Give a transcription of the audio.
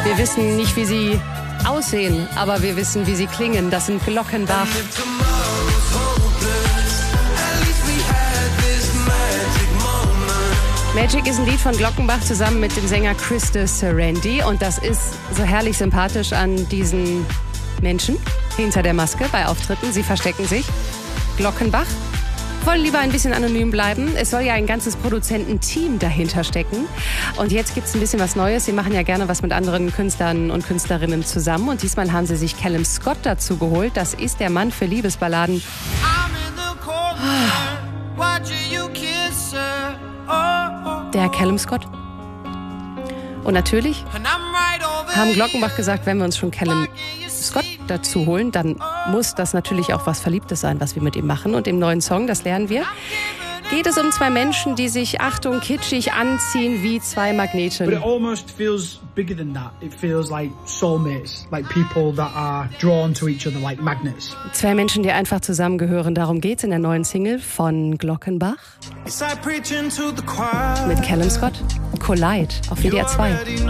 Wir wissen nicht, wie sie aussehen, aber wir wissen, wie sie klingen. Das sind Glockenbach. Magic ist ein Lied von Glockenbach zusammen mit dem Sänger Christus Serendi. Und das ist so herrlich sympathisch an diesen Menschen hinter der Maske bei Auftritten. Sie verstecken sich. Glockenbach wollen lieber ein bisschen anonym bleiben. Es soll ja ein ganzes Produzententeam dahinter stecken. Und jetzt gibt es ein bisschen was Neues. Sie machen ja gerne was mit anderen Künstlern und Künstlerinnen zusammen. Und diesmal haben sie sich Callum Scott dazu geholt. Das ist der Mann für Liebesballaden. Der Callum Scott. Und natürlich haben Glockenbach gesagt, wenn wir uns schon Callum Scott dazu holen, dann muss das natürlich auch was Verliebtes sein, was wir mit ihm machen. Und im neuen Song, das lernen wir, geht es um zwei Menschen, die sich, Achtung, kitschig anziehen wie zwei Magnete. But it almost feels bigger than that. It feels like soulmates, like people that are drawn to each other like magnets. Zwei Menschen, die einfach zusammengehören. Darum geht's in der neuen Single von Glockenbach mit Callum Scott. Collide auf WDR 2.